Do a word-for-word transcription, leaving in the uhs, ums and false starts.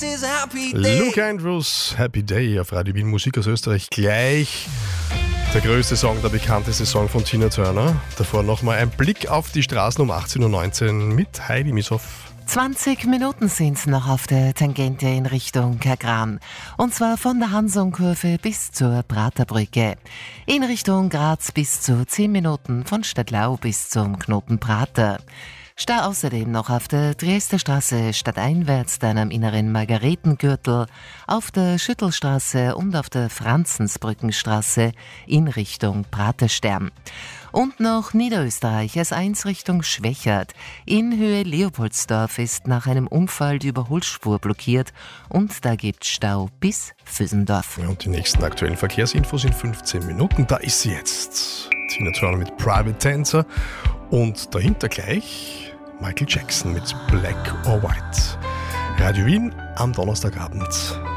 Luke Andrews, Happy Day auf Radio Wien, Musik aus Österreich. Gleich der größte Song, der bekannteste Song von Tina Turner. Davor nochmal ein Blick auf die Straßen um achtzehn Uhr neunzehn mit Heidi Mishoff. zwanzig Minuten sind es noch auf der Tangente in Richtung Kagran. Und zwar von der Hansonkurve bis zur Praterbrücke. In Richtung Graz bis zu zehn Minuten, von Stadtlau bis zum Knoten Prater. Stau außerdem noch auf der Triester Straße stadteinwärts, dann am inneren Margaretengürtel, auf der Schüttelstraße und auf der Franzensbrückenstraße in Richtung Praterstern. Und noch Niederösterreich, S eins Richtung Schwächert. In Höhe Leopoldsdorf ist nach einem Unfall die Überholspur blockiert und da gibt's Stau bis Füssendorf. Ja, und die nächsten aktuellen Verkehrsinfos in fünfzehn Minuten. Da ist sie jetzt. Tina Turner mit Private Dancer und dahinter gleich Michael Jackson mit Black or White. Radio Wien am Donnerstagabend.